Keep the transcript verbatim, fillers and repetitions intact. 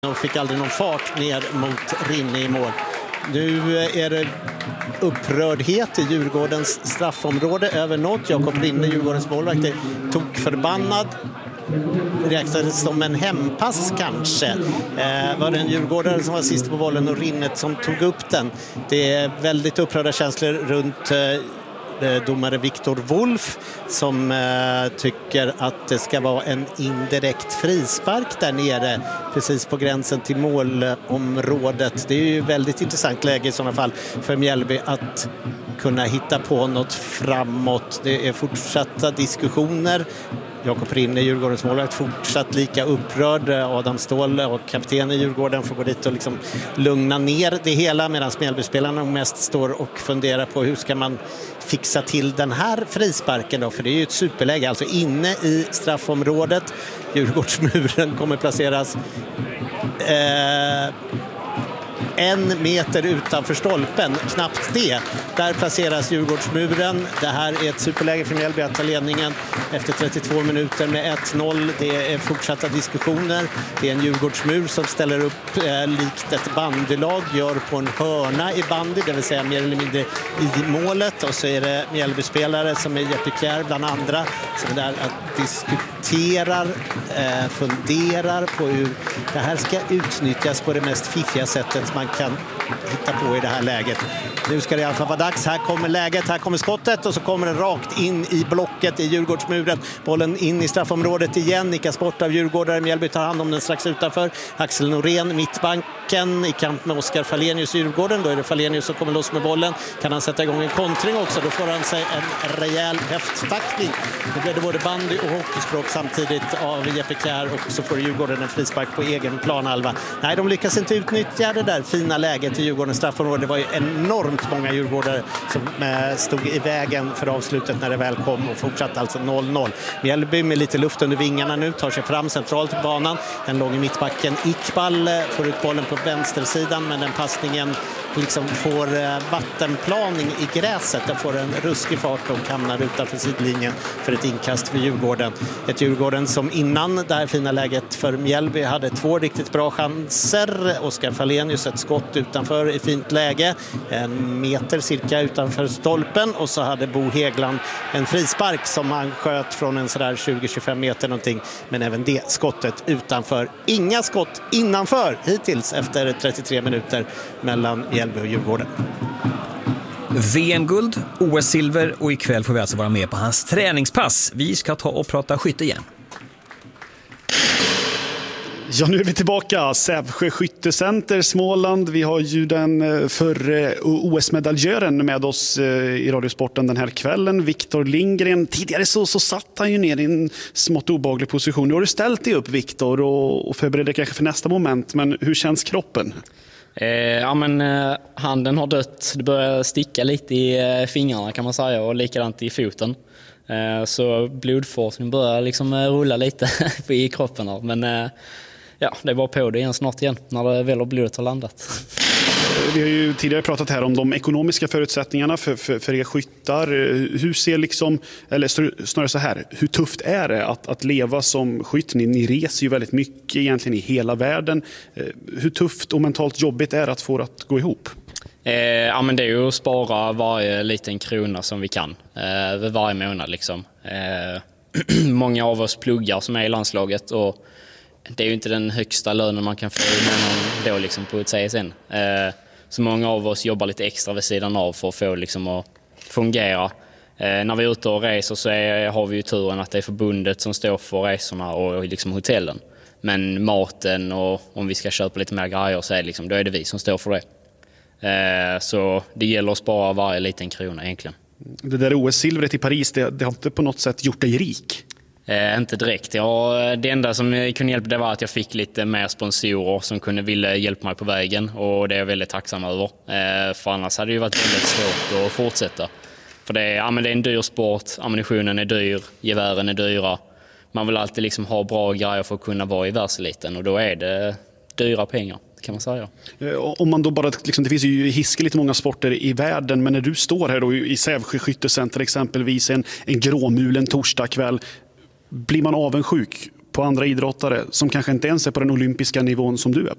och fick aldrig någon fart ner mot Rinne i mål. Nu är det upprördhet i Djurgårdens straffområde över något. Jakob Rinne, Djurgårdens målvakt, är tokförbannad. Räknades som en hempass kanske. Eh, var det en djurgårdare som var sist på bollen och Rinnet som tog upp den. Det är väldigt upprörda känslor runt eh, domare Viktor Wolf som eh, tycker att det ska vara en indirekt frispark där nere precis på gränsen till målområdet. Det är ju väldigt intressant läge i sådana fall för Mjällby att kunna hitta på något framåt. Det är fortsatta diskussioner. Jakob Rinne, Djurgårdens målvakt, fortsatt lika upprörd. Adam Ståhl och kapten i Djurgården får gå dit och liksom lugna ner det hela, medan Mjällbyspelarna mest står och funderar på hur ska man fixa till den här frisparken då, för det är ju ett superläge, alltså inne i straffområdet. Djurgårdsmuren kommer placeras eh, en meter utanför stolpen, knappt det. Där placeras Djurgårdsmuren. Det här är ett superläge för Mjällby att ta ledningen efter trettiotvå minuter med ett noll. Det är fortsatta diskussioner. Det är en Djurgårdsmur som ställer upp eh, likt ett bandylag, gör på en hörna i bandy, det vill säga mer eller mindre i målet. Och så är det Mjällby-spelare som är Jeppe Kjær bland andra som är där att diskuterar, eh, funderar på hur det här ska utnyttjas på det mest fiffiga sättet man kan hitta på i det här läget. Nu ska det i alla fall vara dags. Här kommer läget, här kommer skottet och så kommer den rakt in i blocket i Djurgårdsmuren. Bollen in i straffområdet igen. Nickas bort av Djurgårdare. Mjällby tar hand om den strax utanför. Axel Norén, mittbanken i kamp med Oskar Falenius i Djurgården. Då är det Falenius som kommer loss med bollen. Kan han sätta igång en kontring också? Då får han sig en rejäl häfttackling. Nu blir det både bandy och hockeyspråk samtidigt av Jeppe Kjær och så får Djurgården en frispark på egen planhalva. Nej, de lyckas inte utnyttja det där fina läget i Djurgårdens straffområde. Det var ju enormt många djurgårdare som eh, stod i vägen för avslutet när det väl kom och fortsatte alltså noll noll. Mjällby med lite luft under vingarna nu tar sig fram centralt i banan. Den låg i mittbacken. Iqbal eh, får ut bollen på vänstersidan, men den passningen liksom får eh, vattenplaning i gräset. Den får en ruskig fart och hamnar utanför sidlinjen för ett inkast för Djurgården. Ett Djurgården som innan det här fina läget för Mjällby hade två riktigt bra chanser. Oskar Falenius ett skott utanför i fint läge. En meter cirka utanför stolpen, och så hade Bo Hegland en frispark som han sköt från en sådär tjugo till tjugofem meter någonting, men även det skottet utanför. Inga skott innanför hittills efter trettiotre minuter mellan Mjällby och Djurgården. V M-guld, O S-silver och ikväll får vi alltså vara med på hans träningspass. Vi ska ta och prata skytte igen. Ja, nu är vi tillbaka. Sävsjö skyttecenter, Småland. Vi har ju den förre O S-medaljören med oss i Radiosporten den här kvällen, Viktor Lindgren. Tidigare så, så satt han ju ner i en smått obehaglig position. Nu har du ställt dig upp, Viktor, och, och förbereder kanske för nästa moment. Men hur känns kroppen? Eh, ja, men eh, handen har dött. Det börjar sticka lite i eh, fingrarna kan man säga, och likadant i foten. Eh, så blodforskning börjar liksom eh, rulla lite i kroppen här. Men eh, ja, det var på det igen snart igen när det väl blodet har landat. Vi har ju tidigare pratat här om de ekonomiska förutsättningarna för, för, för er skyttar. Hur ser liksom, eller snarare så här, hur tufft är det att, att leva som skytt? Ni, ni reser ju väldigt mycket egentligen i hela världen. Hur tufft och mentalt jobbigt är det att få det att gå ihop? Eh, ja, men det är ju att spara varje liten krona som vi kan eh, varje månad liksom. Eh, många av oss pluggar som är i landslaget, och det är ju inte den högsta lönen man kan få då liksom på ett C S N. Eh, så många av oss jobbar lite extra vid sidan av för att få liksom att fungera. Eh, när vi är ute och reser så är, har vi ju turen att det är förbundet som står för resorna och liksom hotellen. Men maten och om vi ska köpa lite mer grejer så är det liksom, då är det vi som står för det. Eh, så det gäller att spara varje liten krona egentligen. Det där O S-silvret i Paris, det, det har inte på något sätt gjort dig rik? Eh, inte direkt. Ja, det enda som kunde hjälpa det var att jag fick lite mer sponsorer som kunde vilja hjälpa mig på vägen, och det är jag väldigt tacksam över. Eh, för annars hade det ju varit väldigt svårt att fortsätta. För det är, ja, men det är en dyr sport, ammunitionen är dyr, gevären är dyra. Man vill alltid liksom ha bra grejer för att kunna vara i världseliten, och då är det dyra pengar, kan man säga. Om man då bara, liksom, det finns ju hiskeligt många sporter i världen, men när du står här då i Sävsjö skyttecenter exempelvis en, en gråmulen torsdagkväll, blir man avundsjuk på andra idrottare som kanske inte ens är på den olympiska nivån som du är?